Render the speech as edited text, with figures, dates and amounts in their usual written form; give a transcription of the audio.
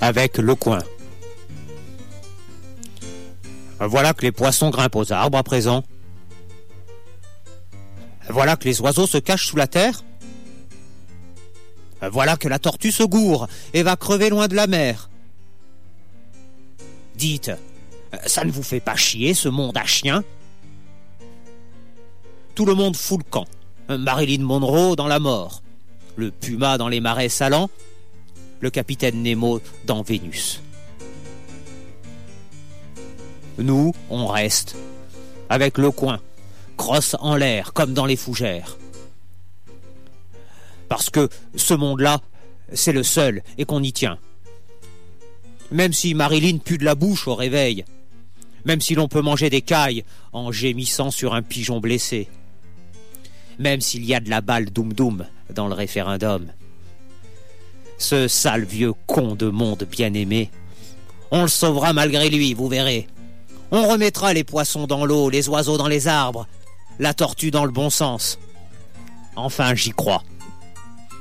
avec le coin. Voilà que les poissons grimpent aux arbres à présent. Voilà que les oiseaux se cachent sous la terre. Voilà que la tortue se gourre et va crever loin de la mer. Dites, ça ne vous fait pas chier ce monde à chiens? Tout le monde fout le camp. Marilyn Monroe dans la mort, le puma dans les marais salants, le capitaine Nemo dans Vénus. Nous, on reste, avec le coin, crosse en l'air comme dans les fougères. Parce que ce monde-là, c'est le seul et qu'on y tient. Même si Marilyn pue de la bouche au réveil, même si l'on peut manger des cailles en gémissant sur un pigeon blessé, même s'il y a de la balle doum-doum dans le référendum. Ce sale vieux con de monde bien-aimé, on le sauvera malgré lui, vous verrez. On remettra les poissons dans l'eau, les oiseaux dans les arbres, la tortue dans le bon sens. Enfin, j'y crois.